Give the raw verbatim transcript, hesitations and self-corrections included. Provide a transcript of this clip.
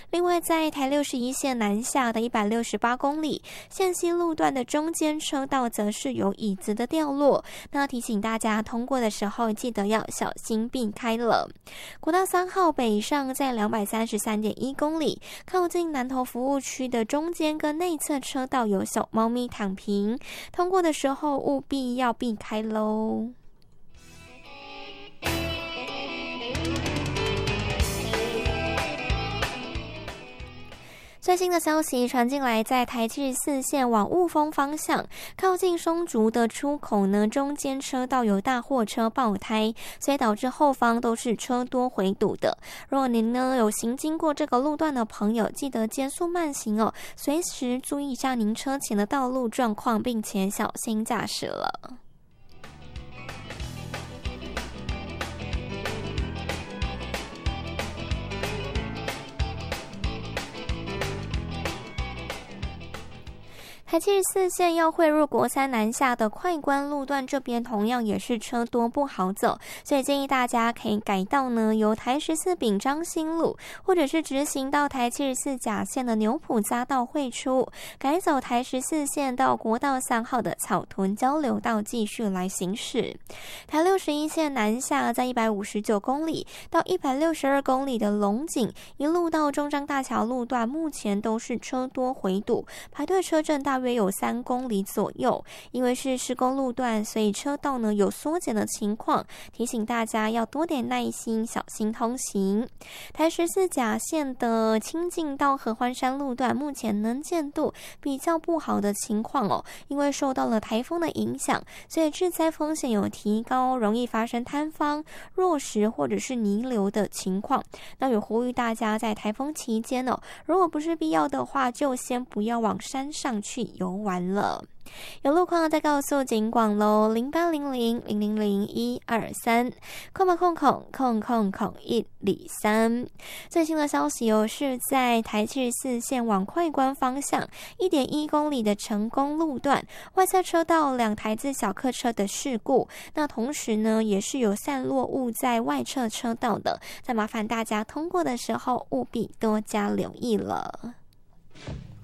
另外，在台六十一线南下的一百六十八公里线西路段的中间车道，则是有椅子的掉落，那提醒大家通过的时候记得要小心避开了。国道三号北上在两百三十三点一公里，靠近南投服务区的中间跟内侧车道有小猫咪躺平，通过的时候务必要避开喽。最新的消息传进来，在台七十四线往雾峰方向，靠近松竹的出口呢，中间车道有大货车爆胎，所以导致后方都是车多回堵的。如果您呢有行经过这个路段的朋友，记得减速慢行哦，随时注意一下您车前的道路状况，并且小心驾驶了。台七十四线要汇入国三南下的快关路段，这边同样也是车多不好走，所以建议大家可以改道呢，由台十四丙彰新路，或者是直行到台七十四甲线的牛埔匝道汇出，改走台十四线到国道三号的草屯交流道继续来行驶。台六十一线南下在一百五十九公里到一百六十二公里的龙井，一路到中彰大桥路段，目前都是车多回堵，排队车阵大约有三公里左右，因为是施工路段，所以车道呢有缩减的情况，提醒大家要多点耐心，小心通行。台十四甲线的清境到合欢山路段，目前能见度比较不好的情况哦，因为受到了台风的影响，所以致灾风险有提高，容易发生坍方、落石或者是泥流的情况。那有呼吁大家在台风期间哦，如果不是必要的话，就先不要往山上去游玩了。有路况再告诉警广喽，零八零零零零零一二三，空吧空空空空空一里三。最新的消息哦，是在台七十四线往快关方向一点一公里的成功路段，外侧车道两台自小客车的事故，那同时呢，也是有散落物在外侧车道的，再麻烦大家通过的时候务必多加留意了。